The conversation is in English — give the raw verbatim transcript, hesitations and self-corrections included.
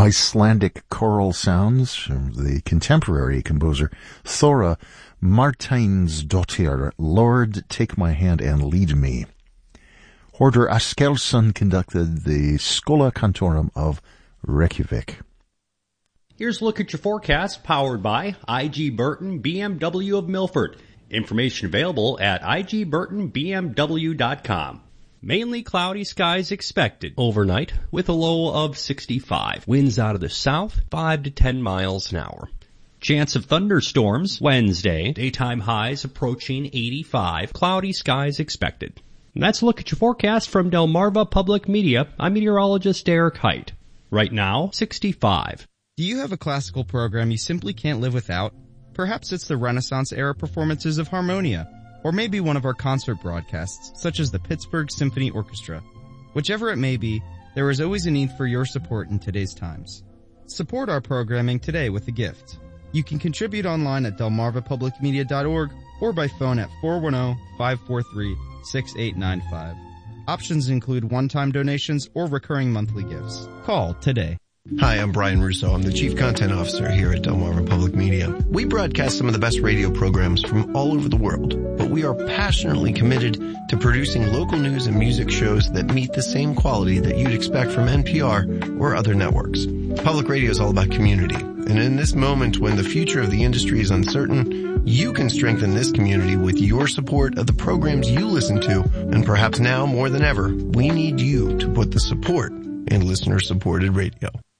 Icelandic choral sounds from the contemporary composer Thora Marteinsdottir, Lord, Take My Hand and Lead Me. Hordur Askelsson conducted the Schola Cantorum of Reykjavik. Here's a look at your forecast, powered by I G Burton B M W of Milford. Information available at I G Burton B M W dot com. Mainly cloudy skies expected overnight with a low of sixty-five. Winds out of the south, five to ten miles an hour. Chance of thunderstorms Wednesday. Daytime highs approaching eighty-five. Cloudy skies expected. And that's a look at your forecast from Delmarva Public Media. I'm meteorologist Derek Height. Right now, sixty-five. Do you have a classical program you simply can't live without? Perhaps it's the Renaissance-era performances of Harmonia, or maybe one of our concert broadcasts, such as the Pittsburgh Symphony Orchestra. Whichever it may be, there is always a need for your support in today's times. Support our programming today with a gift. You can contribute online at delmarva public media dot org or by phone at four one zero, five four three, six eight nine five. Options include one-time donations or recurring monthly gifts. Call today. Hi, I'm Brian Russo. I'm the Chief Content Officer here at Delmarva Public Media. We broadcast some of the best radio programs from all over the world, but we are passionately committed to producing local news and music shows that meet the same quality that you'd expect from N P R or other networks. Public radio is all about community, and in this moment when the future of the industry is uncertain, you can strengthen this community with your support of the programs you listen to, and perhaps now more than ever, we need you to put the support in listener-supported radio.